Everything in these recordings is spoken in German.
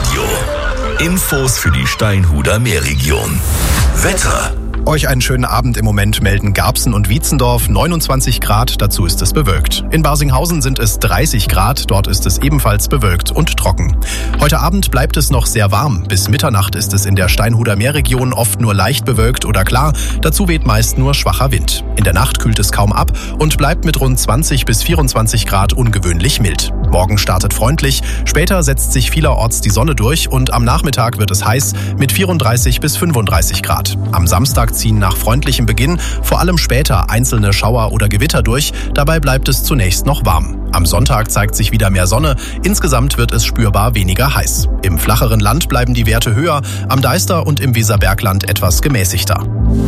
Meerradio. Infos für die Steinhuder Meerregion. Wetter. Euch einen schönen Abend. Im Moment melden Garbsen und Wietzendorf 29 Grad, dazu ist es bewölkt. In Barsinghausen sind es 30 Grad, dort ist es ebenfalls bewölkt und trocken. Heute Abend bleibt es noch sehr warm. Bis Mitternacht ist es in der Steinhuder Meerregion oft nur leicht bewölkt oder klar. Dazu weht meist nur schwacher Wind. In der Nacht kühlt es kaum ab und bleibt mit rund 20 bis 24 Grad ungewöhnlich mild. Morgen startet freundlich, später setzt sich vielerorts die Sonne durch und am Nachmittag wird es heiß mit 34 bis 35 Grad. Am Samstag ziehen nach freundlichem Beginn vor allem später einzelne Schauer oder Gewitter durch, dabei bleibt es zunächst noch warm. Am Sonntag zeigt sich wieder mehr Sonne, insgesamt wird es spürbar weniger heiß. Im flacheren Land bleiben die Werte höher, am Deister und im Weserbergland etwas gemäßigter.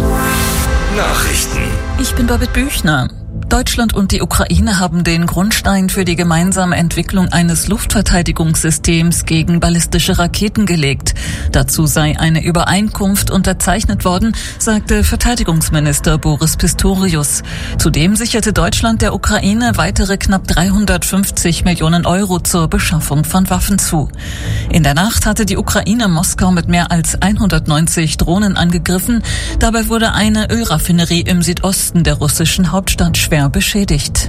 Nachrichten. Ich bin Babette Büchner. Deutschland und die Ukraine haben den Grundstein für die gemeinsame Entwicklung eines Luftverteidigungssystems gegen ballistische Raketen gelegt. Dazu sei eine Übereinkunft unterzeichnet worden, sagte Verteidigungsminister Boris Pistorius. Zudem sicherte Deutschland der Ukraine weitere knapp 350 Millionen Euro zur Beschaffung von Waffen zu. In der Nacht hatte die Ukraine Moskau mit mehr als 190 Drohnen angegriffen. Dabei wurde eine Ölraffinerie im Südosten der russischen Hauptstadt schwer beschädigt.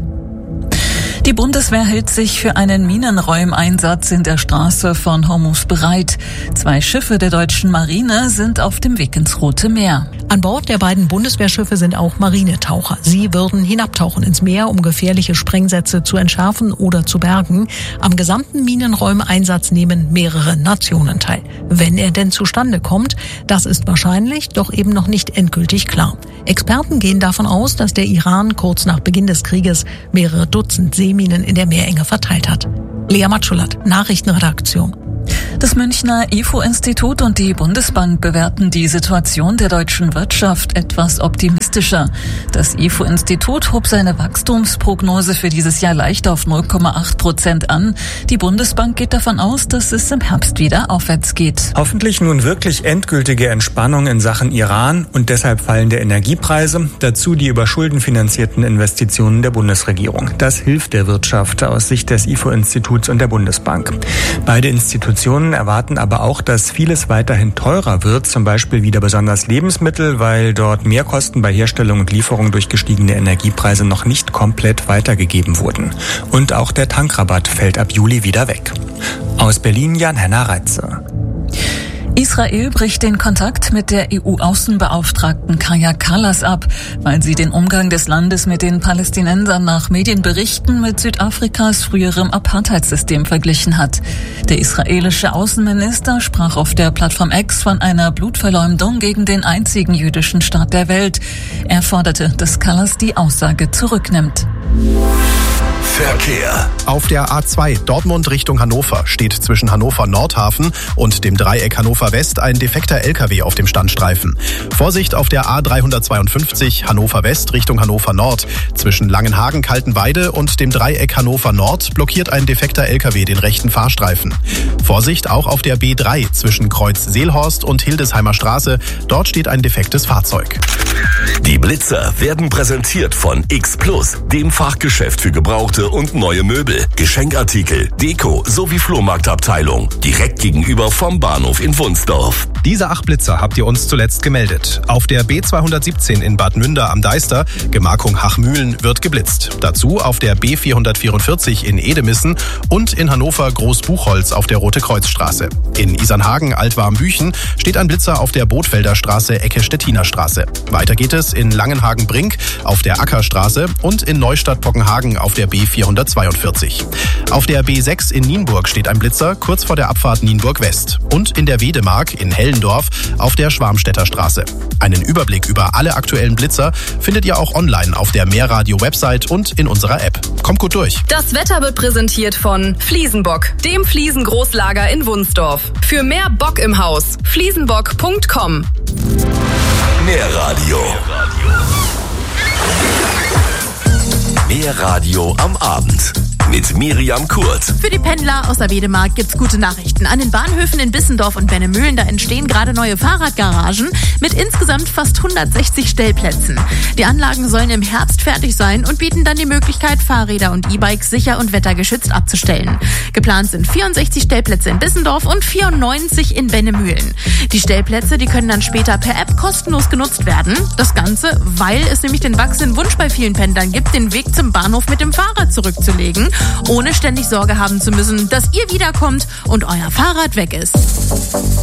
Die Bundeswehr hält sich für einen Minenräumeinsatz in der Straße von Hormuz bereit. 2 Schiffe der deutschen Marine sind auf dem Weg ins Rote Meer. An Bord der beiden Bundeswehrschiffe sind auch Marinetaucher. Sie würden hinabtauchen ins Meer, um gefährliche Sprengsätze zu entschärfen oder zu bergen. Am gesamten Minenräumeinsatz nehmen mehrere Nationen teil. Wenn er denn zustande kommt, das ist wahrscheinlich, doch eben noch nicht endgültig klar. Experten gehen davon aus, dass der Iran kurz nach Beginn des Krieges mehrere Dutzend Seeminen in der Meerenge verteilt hat. Lea Matschulat, Nachrichtenredaktion. Das Münchner IFO-Institut und die Bundesbank bewerten die Situation der deutschen Wirtschaft etwas optimistischer. Das IFO-Institut hob seine Wachstumsprognose für dieses Jahr leicht auf 0,8% an. Die Bundesbank geht davon aus, dass es im Herbst wieder aufwärts geht. Hoffentlich nun wirklich endgültige Entspannung in Sachen Iran und deshalb fallende Energiepreise. Dazu die über Schulden finanzierten Investitionen der Bundesregierung. Das hilft der Wirtschaft aus Sicht des IFO-Instituts und der Bundesbank. Beide Institutionen erwarten aber auch, dass vieles weiterhin teurer wird, zum Beispiel wieder besonders Lebensmittel, weil dort Mehrkosten bei Herstellung und Lieferung durch gestiegene Energiepreise noch nicht komplett weitergegeben wurden. Und auch der Tankrabatt fällt ab Juli wieder weg. Aus Berlin Jan-Henner Reitze. Israel bricht den Kontakt mit der EU-Außenbeauftragten Kaja Kallas ab, weil sie den Umgang des Landes mit den Palästinensern nach Medienberichten mit Südafrikas früherem Apartheidssystem verglichen hat. Der israelische Außenminister sprach auf der Plattform X von einer Blutverleumdung gegen den einzigen jüdischen Staat der Welt. Er forderte, dass Kallas die Aussage zurücknimmt. Verkehr. Auf der A2 Dortmund Richtung Hannover steht zwischen Hannover Nordhafen und dem Dreieck Hannover West ein defekter LKW auf dem Standstreifen. Vorsicht auf der A352 Hannover West Richtung Hannover Nord. Zwischen Langenhagen-Kaltenweide und dem Dreieck Hannover Nord blockiert ein defekter LKW den rechten Fahrstreifen. Vorsicht auch auf der B3 zwischen Kreuz Seelhorst und Hildesheimer Straße. Dort steht ein defektes Fahrzeug. Die Blitzer werden präsentiert von X Plus, dem Fachgeschäft für gebrauchte und neue Möbel, Geschenkartikel, Deko sowie Flohmarktabteilung. Direkt gegenüber vom Bahnhof in Wunsdorf. Diese 8 Blitzer habt ihr uns zuletzt gemeldet. Auf der B217 in Bad Münder am Deister, Gemarkung Hachmühlen, wird geblitzt. Dazu auf der B444 in Edemissen und in Hannover Großbuchholz auf der Rote-Kreuz-Straße. In Isernhagen Altwarmbüchen steht ein Blitzer auf der Bootfelder Straße Ecke Stettiner Straße. Weiter geht es in Langenhagen-Brink auf der Ackerstraße und in Neustadt-Pockenhagen auf der B442. Auf der B6 in Nienburg steht ein Blitzer kurz vor der Abfahrt Nienburg West und in der Wedemark in Hellendorf auf der Schwarmstädter Straße. Einen Überblick über alle aktuellen Blitzer findet ihr auch online auf der Meerradio-Website und in unserer App. Kommt gut durch. Das Wetter wird präsentiert von Fliesenbock, dem Fliesengroßlager in Wunsdorf. Für mehr Bock im Haus, fliesenbock.com. Meerradio. Meerradio am Abend. mit Miriam Kurt. Für die Pendler aus der Wedemark gibt's gute Nachrichten. An den Bahnhöfen in Bissendorf und Bennemühlen, da entstehen gerade neue Fahrradgaragen mit insgesamt fast 160 Stellplätzen. Die Anlagen sollen im Herbst fertig sein und bieten dann die Möglichkeit, Fahrräder und E-Bikes sicher und wettergeschützt abzustellen. Geplant sind 64 Stellplätze in Bissendorf und 94 in Bennemühlen. Die Stellplätze, die können dann später per App kostenlos genutzt werden. Das Ganze, weil es nämlich den wachsenden Wunsch bei vielen Pendlern gibt, den Weg zum Bahnhof mit dem Fahrrad zurückzulegen, ohne ständig Sorge haben zu müssen, dass ihr wiederkommt und euer Fahrrad weg ist.